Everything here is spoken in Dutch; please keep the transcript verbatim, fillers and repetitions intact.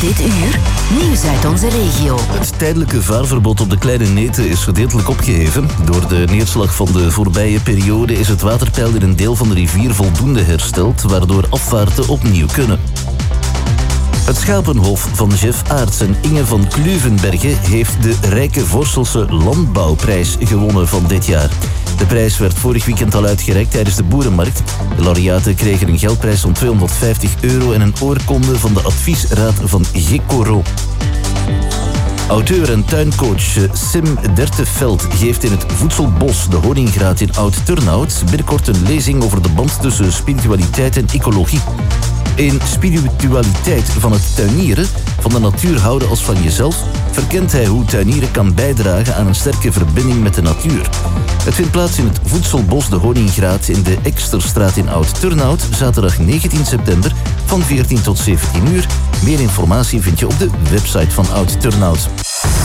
Dit uur, nieuws uit onze regio. Het tijdelijke vaarverbod op de Kleine Neten is gedeeltelijk opgeheven. Door de neerslag van de voorbije periode is het waterpeil in een deel van de rivier voldoende hersteld, waardoor afvaarten opnieuw kunnen. Het Schapenhof van Jeff Aerts en Inge van Kluvenbergen heeft de Rijke Vorselse Landbouwprijs gewonnen van dit jaar. De prijs werd vorig weekend al uitgereikt tijdens de Boerenmarkt. De laureaten kregen een geldprijs van tweehonderdvijftig euro en een oorkonde van de adviesraad van Gecoro. Auteur en tuincoach Sim Derteveld geeft in het Voedselbos de Honingraat in Oud-Turnhout binnenkort een lezing over de band tussen spiritualiteit en ecologie. In Spiritualiteit van het tuinieren, van de natuur houden als van jezelf, verkent hij hoe tuinieren kan bijdragen aan een sterke verbinding met de natuur. Het vindt plaats in het Voedselbos de Honingraat in de Eksterstraat in Oud-Turnhout, zaterdag negentien september van veertien tot zeventien uur. Meer informatie vind je op de website van Oud-Turnhout.